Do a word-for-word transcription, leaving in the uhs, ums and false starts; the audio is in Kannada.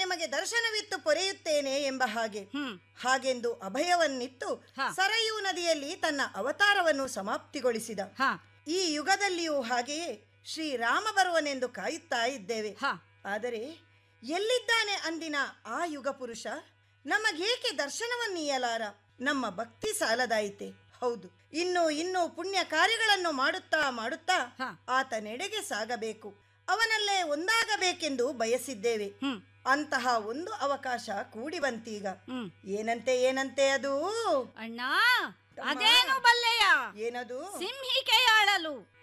ನಿಮಗೆ ದರ್ಶನವಿತ್ತು ಪೊರೆಯುತ್ತೇನೆ ಎಂಬ ಹಾಗೆ. ಹಾಗೆಂದು ಅಭಯವನ್ನಿತ್ತು ಸರಯೂ ನದಿಯಲ್ಲಿ ತನ್ನ ಅವತಾರವನ್ನು ಸಮಾಪ್ತಿಗೊಳಿಸಿದ. ಈ ಯುಗದಲ್ಲಿಯೂ ಹಾಗೆಯೇ ಶ್ರೀರಾಮ ಬರುವನೆಂದು ಕಾಯುತ್ತಾ ಇದ್ದೇವೆ. ಆದರೆ ಎಲ್ಲಿದ್ದಾನೆ ಅಂದಿನ ಆ ಯುಗ ಪುರುಷ? ನಮಗೇಕೆ ದರ್ಶನವನ್ನೀಯಲಾರ? ನಮ್ಮ ಭಕ್ತಿ ಸಾಲದಾಯಿತೆ. ಹೌದು, ಇನ್ನು ಇನ್ನು ಪುಣ್ಯ ಕಾರ್ಯಗಳನ್ನು ಮಾಡುತ್ತಾ ಮಾಡುತ್ತಾ ಆತನೆಡೆಗೆ ಸಾಗಬೇಕು, ಅವನಲ್ಲೇ ಒಂದಾಗಬೇಕೆಂದು ಬಯಸಿದ್ದೇವೆ. ಅಂತಹ ಒಂದು ಅವಕಾಶ ಕೂಡಿ ಬಂತೀಗ. ಏನಂತೆ ಏನಂತೆ ಅದು ಅಣ್ಣ? ಅದೇನು ಬಲ್ಲೆಯ? ಏನದು? ಸಿಂಹಿಕೆಯಾಳಲು